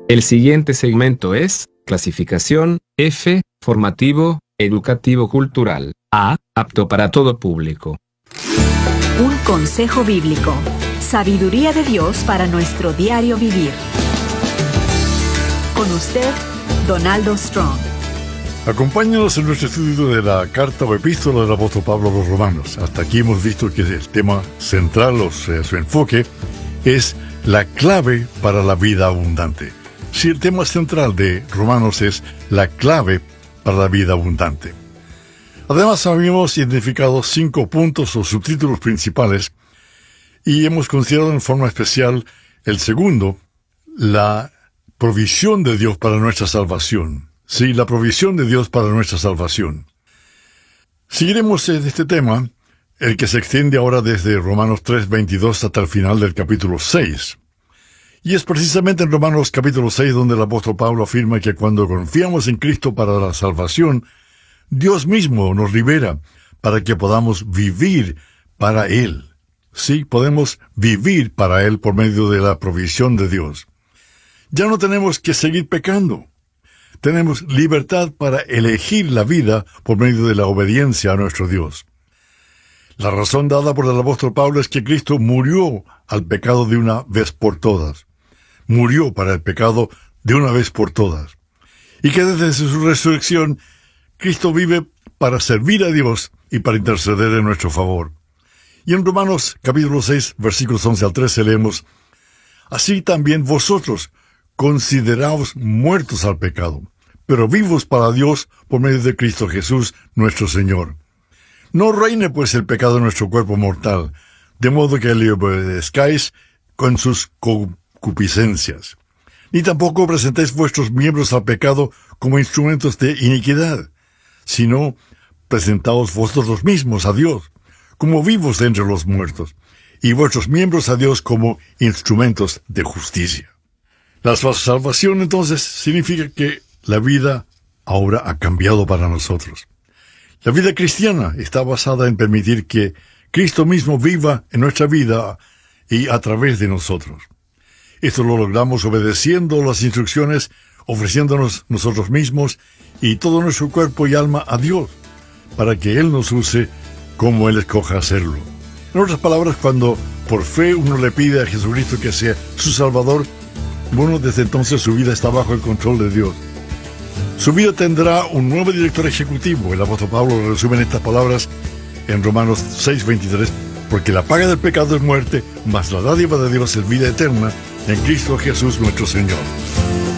El siguiente segmento es clasificación F, formativo, educativo cultural. A, apto para todo público. Un consejo bíblico. Sabiduría de Dios para nuestro diario vivir. Con usted, Donaldo Strong. Acompáñanos en nuestro estudio de la carta o epístola del apóstol Pablo a los Romanos. Hasta aquí hemos visto que el tema central, su enfoque, es la clave para la vida abundante. Si el tema central de Romanos es la clave para la vida abundante. Además, habíamos identificado 5 puntos o subtítulos principales y hemos considerado en forma especial el segundo, la provisión de Dios para nuestra salvación. Sí, la provisión de Dios para nuestra salvación. Seguiremos en este tema, el que se extiende ahora desde Romanos 3:22 hasta el final del capítulo 6. Y es precisamente en Romanos capítulo 6 donde el apóstol Pablo afirma que cuando confiamos en Cristo para la salvación, Dios mismo nos libera para que podamos vivir para Él. Sí, podemos vivir para Él por medio de la provisión de Dios. Ya no tenemos que seguir pecando. Tenemos libertad para elegir la vida por medio de la obediencia a nuestro Dios. La razón dada por el apóstol Pablo es que Cristo murió al pecado de una vez por todas. Murió para el pecado de una vez por todas. Y que desde su resurrección, Cristo vive para servir a Dios y para interceder en nuestro favor. Y en Romanos capítulo 6, versículos 11 al 13 leemos: Así también vosotros consideraos muertos al pecado, pero vivos para Dios por medio de Cristo Jesús, nuestro Señor. No reine pues el pecado en nuestro cuerpo mortal, de modo que le obedezcáis con sus concupiscencias. Ni tampoco presentéis vuestros miembros al pecado como instrumentos de iniquidad, sino presentaos vosotros mismos a Dios, como vivos de entre los muertos, y vuestros miembros a Dios como instrumentos de justicia. La salvación entonces significa que la vida ahora ha cambiado para nosotros. La vida cristiana está basada en permitir que Cristo mismo viva en nuestra vida y a través de nosotros. Esto lo logramos obedeciendo las instrucciones, ofreciéndonos nosotros mismos y todo nuestro cuerpo y alma a Dios, para que Él nos use como Él escoja hacerlo. En otras palabras, cuando por fe uno le pide a Jesucristo que sea su Salvador, bueno, desde entonces su vida está bajo el control de Dios. Su vida tendrá un nuevo director ejecutivo. El apóstol Pablo lo resume en estas palabras en Romanos 6:23, porque la paga del pecado es muerte, mas la dádiva de Dios es vida eterna en Cristo Jesús nuestro Señor.